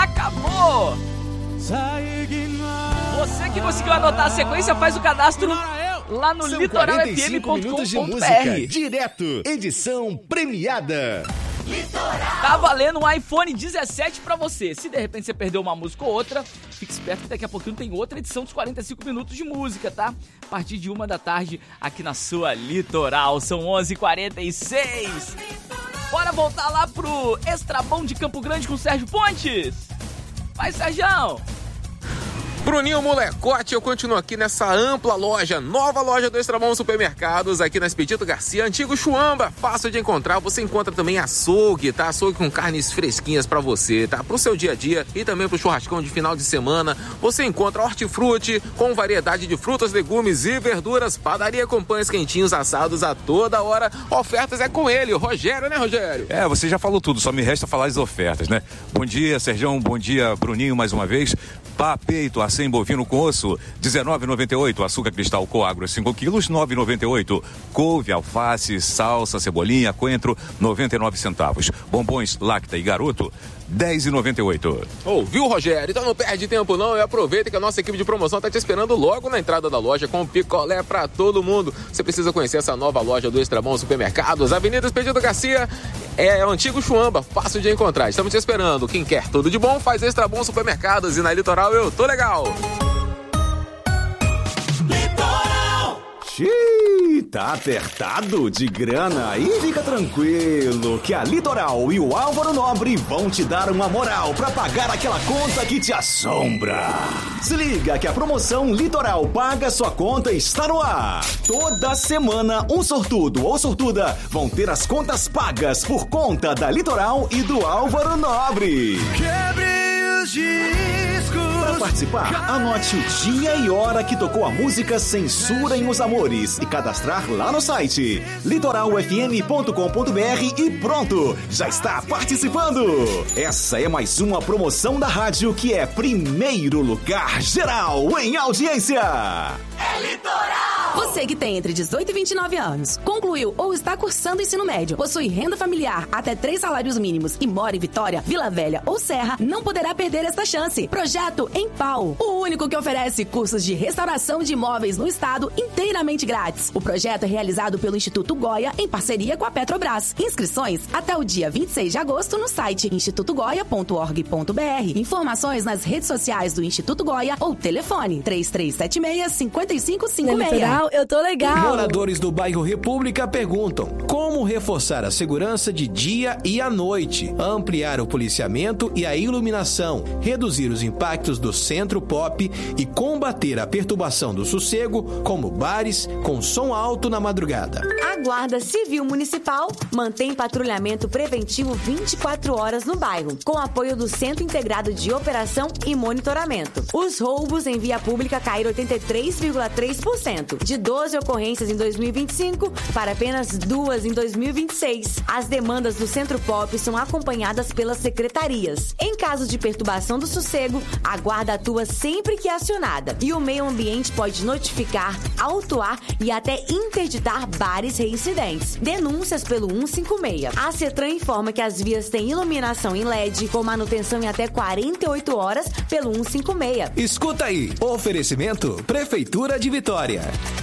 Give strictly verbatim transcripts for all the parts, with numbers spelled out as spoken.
acabou! Você que conseguiu anotar a sequência, faz o cadastro lá no litoral f m ponto com ponto b r. Direto, edição premiada. Litoral. Tá valendo um iPhone dezessete pra você. Se de repente você perdeu uma música ou outra, fique esperto que daqui a pouquinho tem outra edição dos quarenta e cinco minutos de música, tá? A partir de uma da tarde, aqui na sua Litoral. São onze e quarenta e seis. Bora voltar lá pro Extra Bom de Campo Grande com o Sérgio Pontes. Vai, Sérgio! Bruninho Molecote, eu continuo aqui nessa ampla loja, nova loja do Extra Bom Supermercados, aqui na Expedito Garcia, antigo Chuamba, fácil de encontrar. Você encontra também açougue, tá? Açougue com carnes fresquinhas pra você, tá? Pro seu dia a dia e também pro churrascão de final de semana. Você encontra hortifruti com variedade de frutas, legumes e verduras, padaria com pães quentinhos assados a toda hora. Ofertas é com ele, o Rogério, né, Rogério? É, você já falou tudo, só me resta falar as ofertas, né? Bom dia, Sergião, bom dia, Bruninho, mais uma vez. Pá, peito, acém bovino com osso, dezenove reais e noventa e oito centavos. Açúcar cristal Coagro, cinco quilos, nove reais e noventa e oito centavos. Couve, alface, salsa, cebolinha, coentro, noventa e nove centavos. Bombons Lacta e Garoto, dez reais e noventa e oito centavos. Ouviu, Rogério? Então não perde tempo não e aproveita que a nossa equipe de promoção tá te esperando logo na entrada da loja com picolé pra todo mundo. Você precisa conhecer essa nova loja do Extra Bom Supermercados, Avenida Expedito Garcia, é o antigo Chuamba, fácil de encontrar. Estamos te esperando. Quem quer tudo de bom faz Extra Bom Supermercados e na Litoral eu tô legal. Litoral! Xiii, tá apertado de grana? E fica tranquilo que a Litoral e o Álvaro Nobre vão te dar uma moral pra pagar aquela conta que te assombra. Se liga que a promoção Litoral Paga Sua Conta está no ar. Toda semana um sortudo ou sortuda vão ter as contas pagas por conta da Litoral e do Álvaro Nobre. Quebre os discos. Para participar, anote o dia e hora que tocou a música Censura em Os Amores e cadastrar lá no site litoral f m ponto com ponto b r e pronto, já está participando. Essa é mais uma promoção da rádio que é primeiro lugar geral em audiência. É Litoral! Você que tem entre dezoito e vinte e nove anos, concluiu ou está cursando ensino médio, possui renda familiar até três salários mínimos e mora em Vitória, Vila Velha ou Serra, não poderá perder esta chance. Projeto Empau, o único que oferece cursos de restauração de imóveis no estado inteiramente grátis. O projeto é realizado pelo Instituto Goya em parceria com a Petrobras. Inscrições até o dia vinte e seis de agosto no site instituto goya ponto org ponto b r. Informações nas redes sociais do Instituto Goya ou telefone três três sete seis, cinco cinco cinco seis. Eu tô legal. Moradores do bairro República perguntam como reforçar a segurança de dia e à noite, ampliar o policiamento e a iluminação, reduzir os impactos do centro pop e combater a perturbação do sossego, como bares com som alto na madrugada. A Guarda Civil Municipal mantém patrulhamento preventivo vinte e quatro horas no bairro, com apoio do Centro Integrado de Operação e Monitoramento. Os roubos em via pública caíram oitenta e três vírgula três por cento, de doze ocorrências em dois mil e vinte e cinco para apenas duas em dois mil e vinte e seis. As demandas do Centro Pop são acompanhadas pelas secretarias. Em caso de perturbação do sossego, a Guarda atua sempre que é acionada e o meio ambiente pode notificar, autuar e até interditar bares reincidentes. Denúncias pelo cento e cinquenta e seis. A CETRAN informa que as vias têm iluminação em L E D com manutenção em até quarenta e oito horas pelo cento e cinquenta e seis. Escuta aí, oferecimento Prefeitura de Vitória.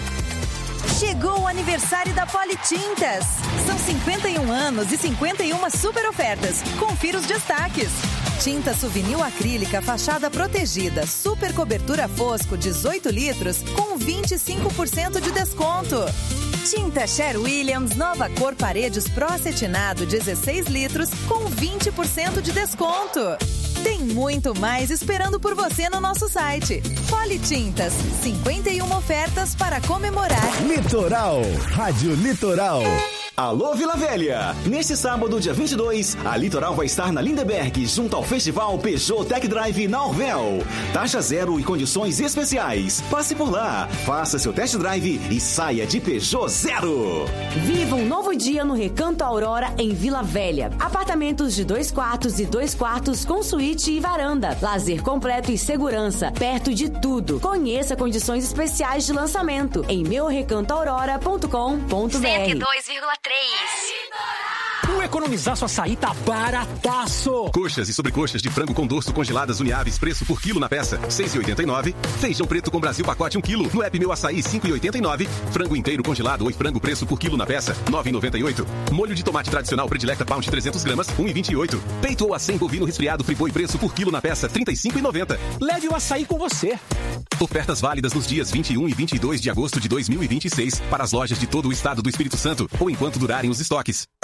Chegou o aniversário da Politintas. São cinquenta e um anos e cinquenta e uma super ofertas. Confira os destaques. Tinta Souvenir acrílica fachada protegida, super cobertura fosco dezoito litros com vinte e cinco por cento de desconto. Tinta Sher Williams nova cor paredes Pro acetinado dezesseis litros com vinte por cento de desconto. Tem muito mais esperando por você no nosso site. Politintas, cinquenta e uma ofertas para comemorar. Litoral, Rádio Litoral. Alô Vila Velha! Neste sábado, dia vinte e dois, a Litoral vai estar na Lindeberg, junto ao Festival Peugeot Tech Drive na Orvel. Taxa zero e condições especiais. Passe por lá, faça seu test drive e saia de Peugeot zero. Viva um novo dia no Recanto Aurora, em Vila Velha. Apartamentos de dois quartos e dois quartos com suíte e varanda. Lazer completo e segurança, perto de tudo. Conheça condições especiais de lançamento em meu recanto aurora ponto com ponto b r. cento e dois vírgula três. economizar, sua açaí tá barataço. Coxas e sobrecoxas de frango com dorso congeladas Uniaves, preço por quilo na peça, seis reais e oitenta e nove centavos. Feijão preto com Brasil pacote um quilo, no app Meu Açaí, cinco reais e oitenta e nove centavos. Frango inteiro congelado ou frango preço por quilo na peça, nove reais e noventa e oito centavos. Molho de tomate tradicional Predilecta Pound trezentos gramas, um real e vinte e oito centavos. Peito ou acém bovino resfriado Friboi, preço por quilo na peça, trinta e cinco reais e noventa centavos. Leve o açaí com você. Ofertas válidas nos dias vinte e um e vinte e dois de agosto de dois mil e vinte e seis para as lojas de todo o estado do Espírito Santo ou enquanto durarem os estoques.